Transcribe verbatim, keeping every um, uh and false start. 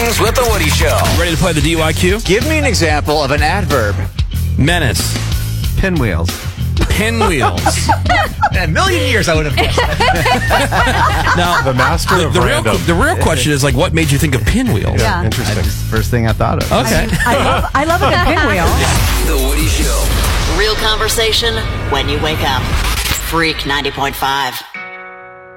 Mornings with the Woody Show. Ready to play the D U I Q? Give me an example of an adverb. Menace. Pinwheels. Pinwheels. In a million years, I would have guessed. Now, The master the, of the real random. the real question is like, what made you think of pinwheels? Yeah. Interesting. That's the first thing I thought of. Okay. I love, I love a good pinwheel. The Woody Show. Real conversation when you wake up. Freak ninety point five.